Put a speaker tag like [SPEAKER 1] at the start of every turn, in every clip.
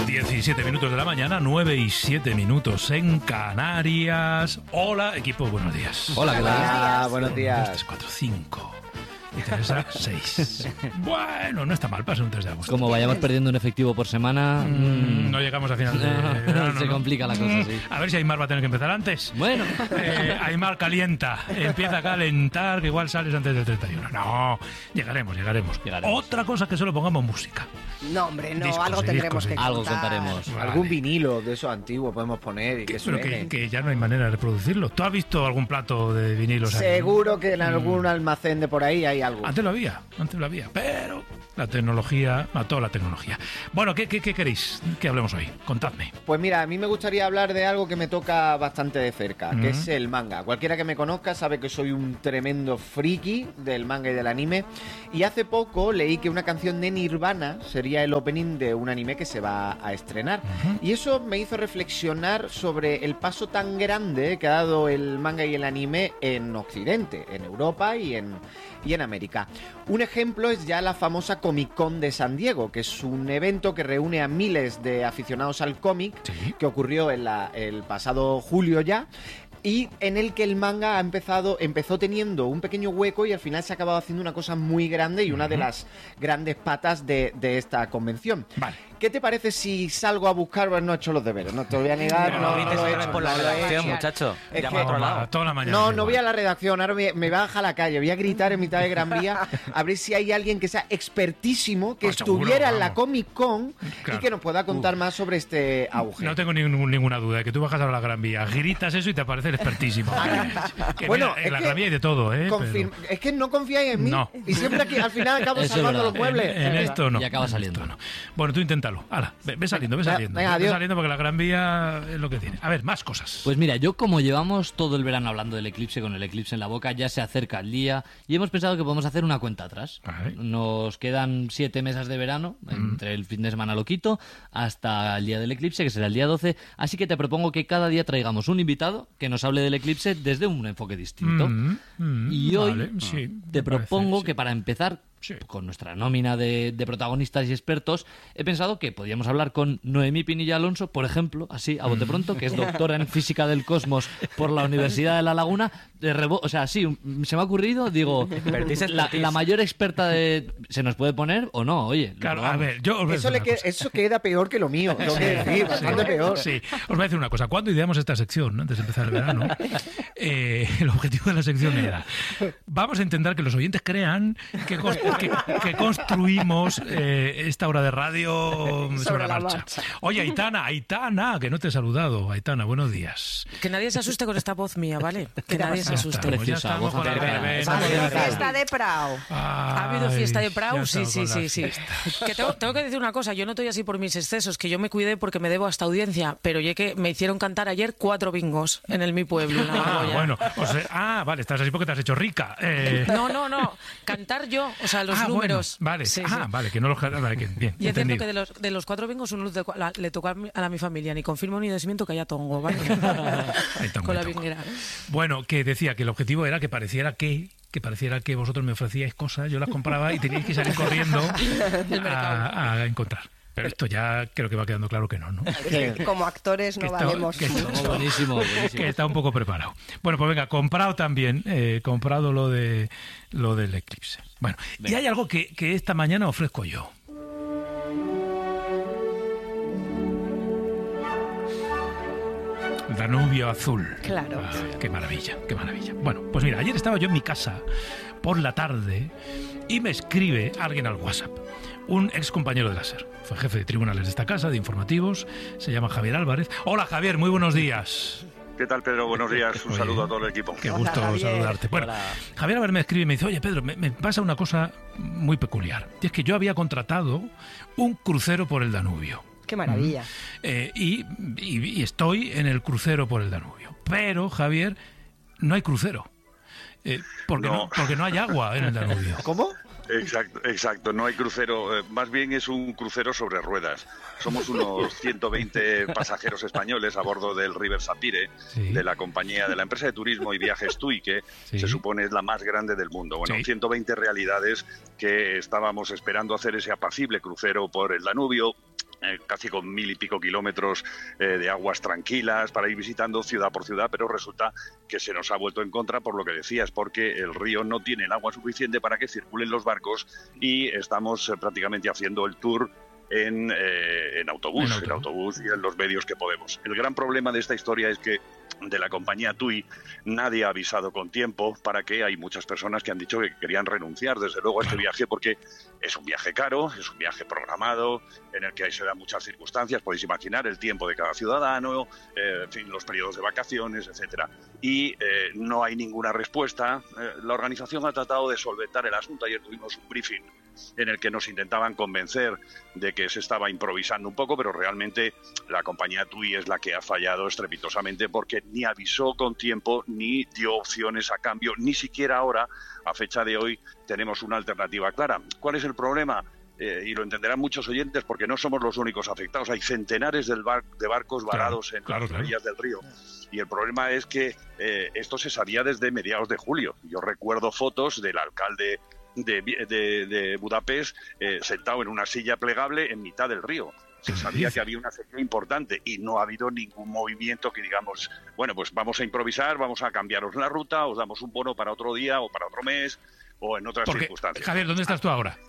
[SPEAKER 1] 17 minutos de la mañana, 9 y 7 minutos en Canarias. Hola, equipo, buenos días.
[SPEAKER 2] Hola, ¿qué tal?
[SPEAKER 3] Buenos días.
[SPEAKER 1] 1, 2, 3, 4, 5. Y Teresa, 6. Bueno, no está mal, pasa un 3 de agosto.
[SPEAKER 2] Como vayamos perdiendo un efectivo por semana...
[SPEAKER 1] No llegamos a final de verano,
[SPEAKER 2] se complica la cosa, sí.
[SPEAKER 1] A ver si Aymar va a tener que empezar antes.
[SPEAKER 2] Bueno.
[SPEAKER 1] Aymar calienta, empieza a calentar, que igual sales antes del 31. No, llegaremos. Otra cosa es que solo pongamos música.
[SPEAKER 4] No, hombre, no,
[SPEAKER 1] Discos,
[SPEAKER 4] algo tendremos que
[SPEAKER 2] Algo
[SPEAKER 4] contar.
[SPEAKER 2] contaremos.
[SPEAKER 1] Vale.
[SPEAKER 3] Algún vinilo de esos antiguos podemos poner y que
[SPEAKER 1] Pero
[SPEAKER 3] suene.
[SPEAKER 1] que ya no hay manera de reproducirlo. ¿Tú has visto algún plato de vinilos ahí?
[SPEAKER 3] Seguro que en algún almacén de por ahí hay algo.
[SPEAKER 1] Antes lo había, pero la tecnología mató la tecnología. Bueno, ¿qué queréis que hablemos hoy? Contadme.
[SPEAKER 3] Pues mira, a mí me gustaría hablar de algo que me toca bastante de cerca, que es el manga. Cualquiera que me conozca sabe que soy un tremendo friki del manga y del anime. Y hace poco leí que una canción de Nirvana sería el opening de un anime que se va a estrenar. Y eso me hizo reflexionar sobre el paso tan grande que ha dado el manga y el anime en Occidente, en Europa y en América. Un ejemplo es ya la famosa Comic Con de San Diego, que es un evento que reúne a miles de aficionados al cómic,
[SPEAKER 1] Sí.
[SPEAKER 3] que ocurrió el pasado julio ya, y en el que el manga empezó teniendo un pequeño hueco y al final se ha acabado haciendo una cosa muy grande y una de las grandes patas de esta convención.
[SPEAKER 1] Vale.
[SPEAKER 3] ¿Qué te parece si salgo a buscar? Bueno, no he hecho los deberes, no te lo voy a negar.
[SPEAKER 1] Pero
[SPEAKER 3] no,
[SPEAKER 1] viste
[SPEAKER 3] lo he
[SPEAKER 1] otra vez
[SPEAKER 3] hecho,
[SPEAKER 1] por
[SPEAKER 3] no
[SPEAKER 1] la
[SPEAKER 3] lo he
[SPEAKER 1] redacción,
[SPEAKER 3] hecho.
[SPEAKER 5] muchacho.
[SPEAKER 3] Es
[SPEAKER 5] Llama
[SPEAKER 3] que-
[SPEAKER 5] a otro lado.
[SPEAKER 1] Toda la mañana.
[SPEAKER 3] No voy a la redacción, ahora me baja a la calle, voy a gritar en mitad de Gran Vía a ver si hay alguien que sea expertísimo, que
[SPEAKER 1] Pues seguro,
[SPEAKER 3] estuviera en la
[SPEAKER 1] vamos.
[SPEAKER 3] Comic Con
[SPEAKER 1] Claro.
[SPEAKER 3] y que nos pueda contar más sobre este auge.
[SPEAKER 1] No tengo ninguna duda de que tú bajas a la Gran Vía, gritas eso y te aparece el expertísimo. Que
[SPEAKER 3] Bueno,
[SPEAKER 1] mira, en
[SPEAKER 3] es
[SPEAKER 1] la
[SPEAKER 3] que
[SPEAKER 1] Gran Vía hay de todo, ¿eh?
[SPEAKER 3] Es que no confiáis en mí.
[SPEAKER 1] No.
[SPEAKER 3] Y siempre aquí, al final acabo
[SPEAKER 2] Eso es
[SPEAKER 3] salvando
[SPEAKER 2] verdad.
[SPEAKER 3] los muebles.
[SPEAKER 1] En esto no.
[SPEAKER 2] Y acaba
[SPEAKER 1] en
[SPEAKER 2] saliendo.
[SPEAKER 1] esto no. Bueno, tú inténtalo. Hala, ve saliendo.
[SPEAKER 3] Venga,
[SPEAKER 1] Ve
[SPEAKER 3] adiós.
[SPEAKER 1] saliendo porque la Gran Vía es lo que tiene. A ver, más cosas.
[SPEAKER 2] Pues mira, yo como llevamos todo el verano hablando del eclipse, con el eclipse en la boca, ya se acerca el día y hemos pensado que podemos hacer una cuenta atrás.
[SPEAKER 1] Vale.
[SPEAKER 2] Nos quedan 7 meses de verano, entre el fin de semana loquito hasta el día del eclipse, que será el día 12, así que te propongo que cada día traigamos un invitado que nos hable del eclipse desde un enfoque distinto. Y hoy
[SPEAKER 1] Vale, sí,
[SPEAKER 2] te
[SPEAKER 1] me
[SPEAKER 2] propongo
[SPEAKER 1] parece,
[SPEAKER 2] que
[SPEAKER 1] sí.
[SPEAKER 2] para empezar,
[SPEAKER 1] Sí.
[SPEAKER 2] con nuestra nómina de protagonistas y expertos, he pensado que podíamos hablar con Noemí Pinilla Alonso, por ejemplo, así a bote pronto, que es doctora en física del cosmos por la Universidad de La Laguna. O sea, sí, se me ha ocurrido, digo, la mayor experta de... ¿Se nos puede poner o no? Oye, lo
[SPEAKER 1] Claro, a
[SPEAKER 2] probamos.
[SPEAKER 1] ver, yo os voy a decir una cosa.
[SPEAKER 3] Eso queda peor que lo mío. Tengo que decir, bastante peor.
[SPEAKER 1] Sí, os voy a decir una cosa. Cuando ideamos esta sección, ¿no? Antes de empezar el verano, el objetivo de la sección era: vamos a intentar que los oyentes crean que construimos esta hora de radio sobre la marcha. Oye, Aitana, que no te he saludado. Aitana, buenos días.
[SPEAKER 6] Que nadie se asuste con esta voz mía, ¿vale? Que nadie se
[SPEAKER 1] Ya
[SPEAKER 6] asuste.
[SPEAKER 1] estamos, ya
[SPEAKER 2] Preciosa,
[SPEAKER 1] estamos
[SPEAKER 2] voz
[SPEAKER 1] con la
[SPEAKER 2] verbena.
[SPEAKER 1] verbena,
[SPEAKER 4] Ha
[SPEAKER 1] con
[SPEAKER 4] habido
[SPEAKER 1] la-
[SPEAKER 4] fiesta de Prao.
[SPEAKER 6] ¿Ha habido fiesta de
[SPEAKER 1] Ay,
[SPEAKER 6] Prau?
[SPEAKER 1] ya
[SPEAKER 6] Sí,
[SPEAKER 1] estamos
[SPEAKER 6] sí,
[SPEAKER 1] con
[SPEAKER 6] sí,
[SPEAKER 1] las
[SPEAKER 6] sí.
[SPEAKER 1] fiestas.
[SPEAKER 6] Que tengo que decir una cosa, yo no estoy así por mis excesos, que yo me cuidé porque me debo a esta audiencia, pero ya que me hicieron cantar ayer 4 bingos en mi pueblo. En la Nagoya.
[SPEAKER 1] Bueno, vale, estás así porque te has hecho rica.
[SPEAKER 6] No, cantar yo, o sea, los números.
[SPEAKER 1] Bueno, vale,
[SPEAKER 6] Sí, sí.
[SPEAKER 1] vale, que no los... Vale, que, bien,
[SPEAKER 6] Y entiendo
[SPEAKER 1] entendido.
[SPEAKER 6] que de los 4 bingos uno le tocó a mi familia, ni confirmo ni desmiento que haya tongo, ¿vale?
[SPEAKER 1] Ahí tongo,
[SPEAKER 6] Con la
[SPEAKER 1] ahí tongo.
[SPEAKER 6] vinguera.
[SPEAKER 1] Bueno, que decía que el objetivo era que pareciera que vosotros me ofrecíais cosas, yo las compraba y teníais que salir corriendo a encontrar. Pero esto ya creo que va quedando claro que no, ¿no?
[SPEAKER 4] Como actores no valemos
[SPEAKER 1] que está-
[SPEAKER 4] mucho.
[SPEAKER 2] Buenísimo.
[SPEAKER 1] que está un poco preparado. Bueno, pues venga, comprado también, comprado lo del eclipse. Bueno, y hay algo que esta mañana ofrezco yo. Danubio azul.
[SPEAKER 4] Claro.
[SPEAKER 1] Ah, qué maravilla, qué maravilla. Bueno, pues mira, ayer estaba yo en mi casa por la tarde y me escribe alguien al WhatsApp, un ex compañero de la SER. Fue jefe de tribunales de esta casa, de informativos, se llama Javier Álvarez. Hola Javier, muy buenos días.
[SPEAKER 5] ¿Qué tal, Pedro? Buenos días. Un
[SPEAKER 1] Oye,
[SPEAKER 5] saludo a todo el equipo.
[SPEAKER 1] Qué
[SPEAKER 4] Hola,
[SPEAKER 1] gusto
[SPEAKER 4] Javier.
[SPEAKER 1] saludarte. Bueno, Javier Álvarez me escribe y me dice: oye Pedro, me pasa una cosa muy peculiar. Y es que yo había contratado un crucero por el Danubio.
[SPEAKER 4] Qué maravilla.
[SPEAKER 1] Y estoy en el crucero por el Danubio. Pero, Javier, no hay crucero. Porque no hay agua en el Danubio.
[SPEAKER 3] ¿Cómo?
[SPEAKER 5] Exacto. No hay crucero. Más bien es un crucero sobre ruedas. Somos unos 120 pasajeros españoles a bordo del River Sapire,
[SPEAKER 1] Sí.
[SPEAKER 5] de la compañía, de la empresa de turismo y viajes TUI, que
[SPEAKER 1] Sí.
[SPEAKER 5] se supone es la más grande del mundo. Bueno,
[SPEAKER 1] Sí.
[SPEAKER 5] 120 realidades que estábamos esperando hacer ese apacible crucero por el Danubio. casi con 1000 y pico kilómetros de aguas tranquilas para ir visitando ciudad por ciudad, pero resulta que se nos ha vuelto en contra por lo que decías, porque el río no tiene el agua suficiente para que circulen los barcos y estamos prácticamente haciendo el tour en autobús y en los medios que podemos. El gran problema de esta historia es que de la compañía TUI nadie ha avisado con tiempo, para que hay muchas personas que han dicho que querían renunciar desde luego a este viaje, porque es un viaje caro, es un viaje programado en el que ahí se dan muchas circunstancias, podéis imaginar el tiempo de cada ciudadano, en fin, los periodos de vacaciones, etcétera, y no hay ninguna respuesta. La organización ha tratado de solventar el asunto. Ayer tuvimos un briefing en el que nos intentaban convencer de que se estaba improvisando un poco, pero realmente la compañía TUI es la que ha fallado estrepitosamente, porque ni avisó con tiempo, ni dio opciones a cambio, ni siquiera ahora, a fecha de hoy, tenemos una alternativa clara. ¿Cuál es el problema? Y lo entenderán muchos oyentes, porque no somos los únicos afectados. Hay centenares de barcos varados en las orillas del río. Y el problema es que esto se sabía desde mediados de julio. Yo recuerdo fotos del alcalde de Budapest sentado en una silla plegable en mitad del río. Se sabía que había una sequía importante y no ha habido ningún movimiento que digamos, bueno, pues vamos a improvisar, vamos a cambiaros la ruta, os damos un bono para otro día o para otro mes o en otras circunstancias.
[SPEAKER 1] Javier, ¿dónde estás tú ahora?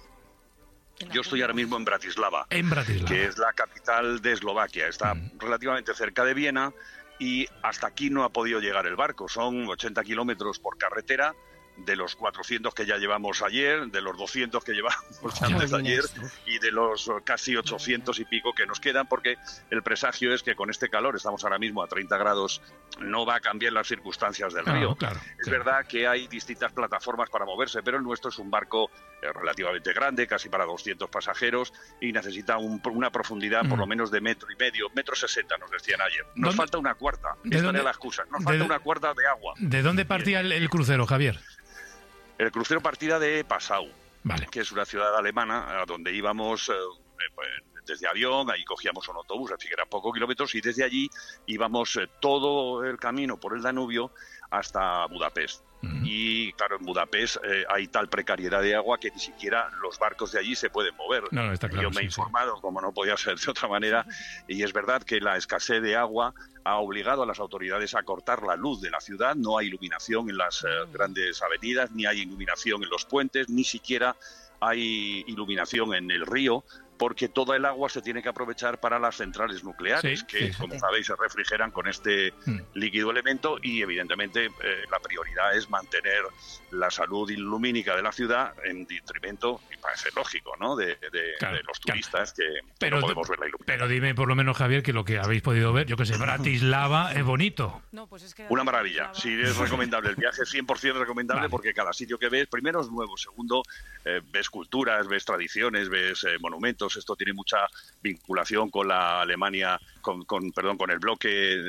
[SPEAKER 5] Yo estoy ahora mismo en Bratislava,
[SPEAKER 1] que
[SPEAKER 5] es la capital de Eslovaquia. Está relativamente cerca de Viena y hasta aquí no ha podido llegar el barco. Son 80 kilómetros por carretera, de los 400 que ya llevamos ayer, de los 200 que llevamos antes de ayer y de los casi 800 y pico que nos quedan, porque el presagio es que con este calor, estamos ahora mismo a 30 grados, no va a cambiar las circunstancias del río. Es verdad que hay distintas plataformas para moverse, pero el nuestro es un barco relativamente grande, casi para 200 pasajeros, y necesita una profundidad por lo menos de 1,5 metros, 1,60 m nos decían ayer. Nos falta una cuarta, esta era la excusa, nos falta una cuarta de agua.
[SPEAKER 1] ¿De dónde partía el crucero, Javier?
[SPEAKER 5] El crucero partía de Passau, que es una ciudad alemana a donde íbamos desde avión, ahí cogíamos un autobús, así que eran pocos kilómetros, y desde allí íbamos todo el camino por el Danubio hasta Budapest. Y claro, en Budapest hay tal precariedad de agua que ni siquiera los barcos de allí se pueden mover.
[SPEAKER 1] Está claro,
[SPEAKER 5] yo me he informado, como no podía ser de otra manera, y es verdad que la escasez de agua ha obligado a las autoridades a cortar la luz de la ciudad. No hay iluminación en las grandes avenidas, ni hay iluminación en los puentes, ni siquiera hay iluminación en el río, porque toda el agua se tiene que aprovechar para las centrales nucleares, como sabéis, se refrigeran con este líquido elemento, y evidentemente la prioridad es mantener la salud lumínica de la ciudad en detrimento, y parece lógico, ¿no?, de los turistas que no podemos ver la iluminación.
[SPEAKER 1] Pero dime por lo menos, Javier, que lo que habéis podido ver, yo que sé, Bratislava es bonito.
[SPEAKER 6] No, pues es que
[SPEAKER 5] una maravilla, sí, es recomendable. El viaje es 100% recomendable, porque cada sitio que ves, primero es nuevo, segundo ves culturas, ves tradiciones, ves monumentos. Esto tiene mucha vinculación con la Alemania, con el bloque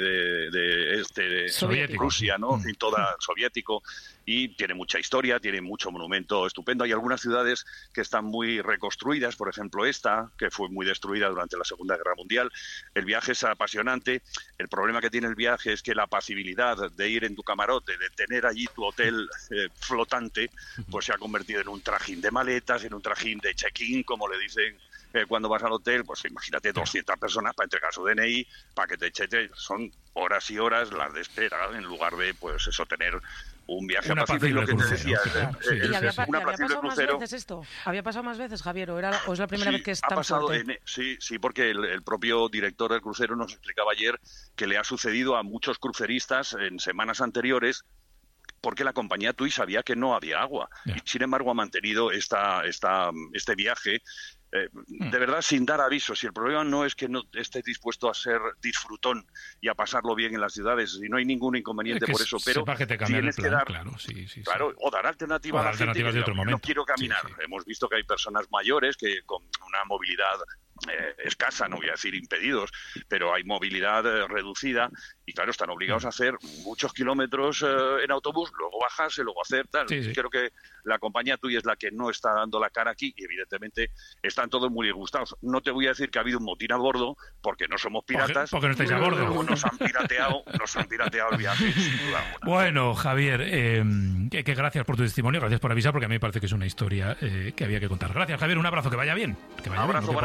[SPEAKER 5] de Rusia, ¿no? Y toda soviético, y tiene mucha historia, tiene mucho monumento estupendo. Hay algunas ciudades que están muy reconstruidas, por ejemplo esta, que fue muy destruida durante la Segunda Guerra Mundial. El viaje es apasionante. El problema que tiene el viaje es que la apacibilidad de ir en tu camarote, de tener allí tu hotel flotante, pues se ha convertido en un trajín de maletas, en un trajín de check-in, como le dicen cuando vas al hotel. Pues imagínate 200 personas para entregar su DNI, para que te echen. Son horas y horas las de espera, en lugar de, pues eso, tener un viaje apacible, lo que te decía.
[SPEAKER 6] ¿Y había pasado más veces esto? ¿Había pasado más veces, Javier? ¿O es la primera vez que es tan fuerte?
[SPEAKER 5] Sí, porque el propio director del crucero nos explicaba ayer que le ha sucedido a muchos cruceristas en semanas anteriores, porque la compañía TUI sabía que no había agua. Y sin embargo ha mantenido este viaje de verdad sin dar avisos. Y el problema no es que no estés dispuesto a ser disfrutón y a pasarlo bien en las ciudades, y no hay ningún inconveniente por eso, pero
[SPEAKER 1] que te
[SPEAKER 5] tienes
[SPEAKER 1] el plan,
[SPEAKER 5] que dar
[SPEAKER 1] claro,
[SPEAKER 5] o dar alternativa a la gente que
[SPEAKER 1] de otro momento.
[SPEAKER 5] No quiero caminar. Hemos visto que hay personas mayores que con una movilidad escasa, no voy a decir impedidos, pero hay movilidad reducida, y claro, están obligados a hacer muchos kilómetros en autobús, luego bajarse, luego hacer tal. Creo que la compañía TUI es la que no está dando la cara aquí, y evidentemente están todos muy disgustados. No te voy a decir que ha habido un motín a bordo, porque no somos piratas.
[SPEAKER 1] Porque no estáis a bordo.
[SPEAKER 5] Nos han pirateado el viaje, sin duda alguna.
[SPEAKER 1] Bueno, Javier, que gracias por tu testimonio, gracias por avisar, porque a mí me parece que es una historia que había que contar. Gracias, Javier, un abrazo, que vaya bien. Que vaya
[SPEAKER 5] abrazo
[SPEAKER 1] bien, lo que
[SPEAKER 5] para
[SPEAKER 1] podáis
[SPEAKER 5] todos.
[SPEAKER 1] ver.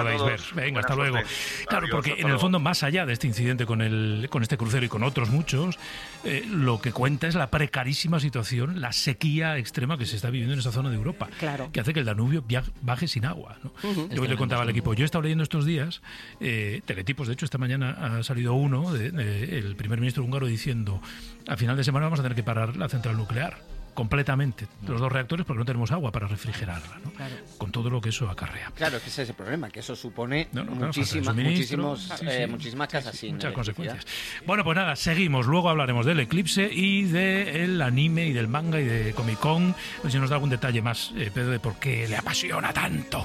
[SPEAKER 1] Venga,
[SPEAKER 5] Buena
[SPEAKER 1] hasta luego.
[SPEAKER 5] suerte.
[SPEAKER 1] Claro,
[SPEAKER 5] Adiós,
[SPEAKER 1] porque
[SPEAKER 5] hasta
[SPEAKER 1] en el
[SPEAKER 5] luego.
[SPEAKER 1] fondo, más allá de este incidente con este crucero y con otros muchos, lo que cuenta es la precarísima situación, la sequía extrema que se está viviendo en esta zona de Europa,
[SPEAKER 4] Claro.
[SPEAKER 1] que hace que el Danubio baje sin agua, ¿no? Yo le contaba al equipo, yo he estado leyendo estos días teletipos, de hecho esta mañana ha salido uno, el primer ministro húngaro diciendo, a final de semana vamos a tener que parar la central nuclear completamente, los 2 reactores, porque no tenemos agua para refrigerarla, ¿no?
[SPEAKER 4] Claro.
[SPEAKER 1] Con todo lo que eso acarrea.
[SPEAKER 3] Claro, es que ese es el problema, que eso supone
[SPEAKER 1] Claro,
[SPEAKER 3] muchísimas casas sin
[SPEAKER 1] muchas
[SPEAKER 3] electricidad.
[SPEAKER 1] consecuencias. Bueno, pues nada, seguimos. Luego hablaremos del eclipse y del anime y del manga y de Comic Con. Pues si nos da algún detalle más, Pedro, de por qué le apasiona tanto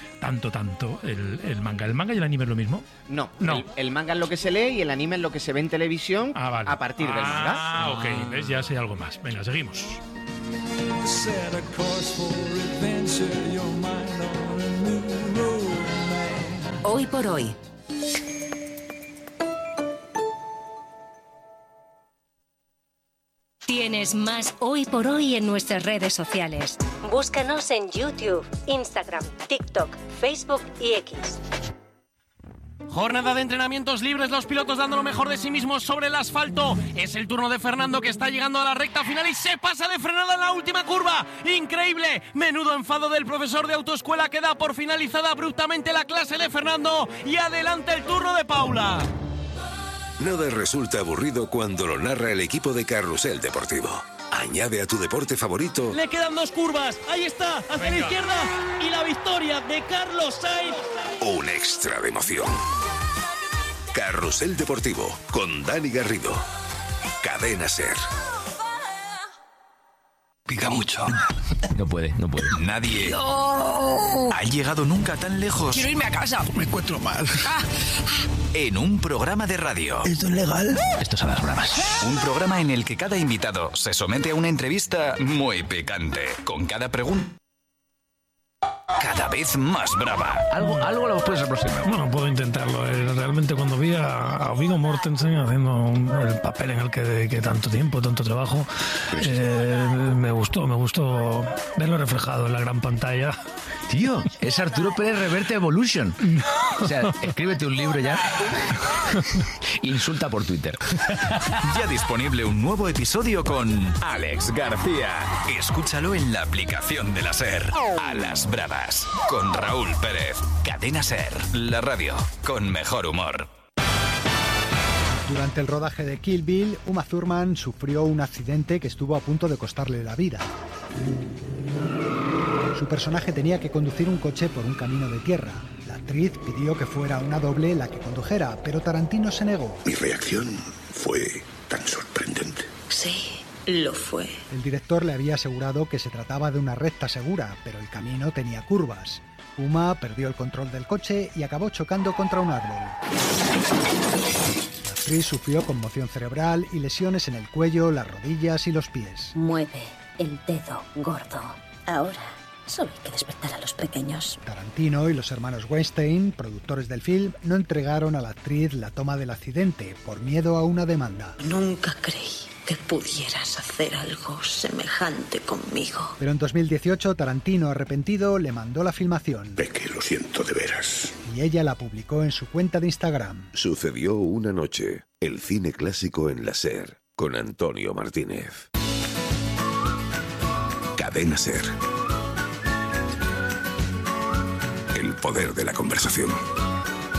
[SPEAKER 1] el manga. ¿El manga y el anime es lo mismo?
[SPEAKER 3] No,
[SPEAKER 1] No.
[SPEAKER 3] El manga es lo que se lee y el anime es lo que se ve en televisión
[SPEAKER 1] Vale.
[SPEAKER 3] a partir del manga.
[SPEAKER 1] Ah, ok. ¿Ves? Ya sé algo más. Venga, seguimos.
[SPEAKER 7] Set a course for adventure, your mind on a new road.
[SPEAKER 8] Hoy por hoy.
[SPEAKER 9] Tienes más Hoy por Hoy en nuestras redes sociales. Búscanos en YouTube, Instagram, TikTok, Facebook y X.
[SPEAKER 10] Jornada de entrenamientos libres, los pilotos dando lo mejor de sí mismos sobre el asfalto. Es el turno de Fernando, que está llegando a la recta final y se pasa de frenada en la última curva. ¡Increíble! Menudo enfado del profesor de autoescuela, que da por finalizada abruptamente la clase de Fernando. Y adelante el turno de Paula.
[SPEAKER 11] Nada resulta aburrido cuando lo narra el equipo de Carrusel Deportivo. Añade a tu deporte favorito
[SPEAKER 10] Le quedan 2 curvas. Ahí está, hacia la izquierda. Y la victoria de Carlos Sainz.
[SPEAKER 11] un extra de emoción. Carrusel Deportivo con Dani Garrido. Cadena SER.
[SPEAKER 12] Pica mucho.
[SPEAKER 2] No puede.
[SPEAKER 12] Nadie ha llegado nunca tan lejos.
[SPEAKER 8] Quiero irme a casa.
[SPEAKER 12] Me encuentro mal. En un programa de radio.
[SPEAKER 7] ¿Esto es legal?
[SPEAKER 2] Esto es a las bravas.
[SPEAKER 12] Un programa en el que cada invitado se somete a una entrevista muy picante, con cada pregunta cada vez más brava.
[SPEAKER 2] Algo lo puedes aproximar.
[SPEAKER 13] Bueno, puedo intentarlo. Realmente cuando vi a Viggo Mortensen haciendo el papel en el que tanto tiempo, tanto trabajo, me gustó verlo reflejado en la gran pantalla.
[SPEAKER 2] Tío, es Arturo Pérez Reverte Evolution. O sea, escríbete un libro ya. Insulta por Twitter.
[SPEAKER 12] Ya disponible un nuevo episodio con Alex García. Escúchalo en la aplicación de la SER. A las bravas. Con Raúl Pérez. Cadena SER. La radio con mejor humor.
[SPEAKER 14] Durante el rodaje de Kill Bill, Uma Thurman sufrió un accidente que estuvo a punto de costarle la vida. Su personaje tenía que conducir un coche por un camino de tierra. La actriz pidió que fuera una doble la que condujera, pero Tarantino se negó.
[SPEAKER 11] Mi reacción fue tan sorprendente.
[SPEAKER 8] Sí, lo fue.
[SPEAKER 14] El director le había asegurado que se trataba de una recta segura, pero el camino tenía curvas. Uma perdió el control del coche y acabó chocando contra un árbol. La actriz sufrió conmoción cerebral y lesiones en el cuello, las rodillas y los pies.
[SPEAKER 9] Mueve el dedo gordo. Ahora solo hay que despertar a los pequeños.
[SPEAKER 14] Tarantino y los hermanos Weinstein, productores del film, no entregaron a la actriz la toma del accidente por miedo a una demanda.
[SPEAKER 8] Nunca creí que pudieras hacer algo semejante conmigo.
[SPEAKER 14] Pero en 2018, Tarantino, arrepentido, le mandó la filmación.
[SPEAKER 11] Becky, lo siento de veras.
[SPEAKER 14] Y ella la publicó en su cuenta de Instagram.
[SPEAKER 11] Sucedió una noche. El cine clásico en la SER. Con Antonio Martínez. Cadena SER. El poder de la conversación.